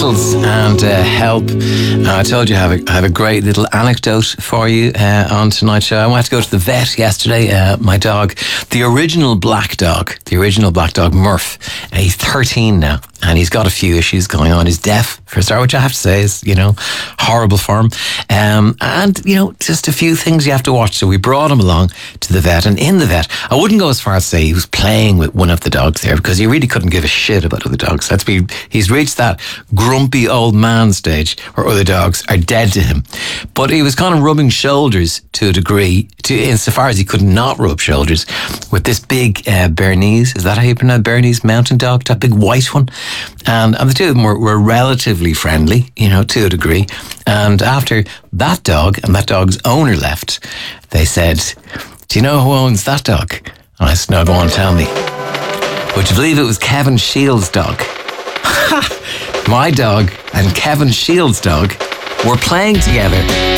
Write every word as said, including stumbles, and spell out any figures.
Beatles and uh, Help. And I told you I have, a, I have a great little anecdote for you uh, on tonight's show. I went to go to the vet yesterday. Uh, my dog, the original black dog, the original black dog, Murph, uh, he's thirteen now. And he's got a few issues going on. He's deaf, for a start, which I have to say is, you know, horrible for him. Um, and, you know, just a few things you have to watch. So we brought him along to the vet. And in the vet, I wouldn't go as far as to say he was playing with one of the dogs there, because he really couldn't give a shit about other dogs. That's be, he's reached that grumpy old man stage where other dogs are dead to him. But he was kind of rubbing shoulders to a degree, to insofar as he could not rub shoulders, with this big uh, Bernese. Is that how you pronounce Bernese mountain dog? That big white one. And, and the two of them were, were relatively friendly, you know, to a degree. And after that dog and that dog's owner left, they said, "Do you know who owns that dog?" And I said, "No, go on, tell me." Would you believe it was Kevin Shields' dog? My dog and Kevin Shields' dog were playing together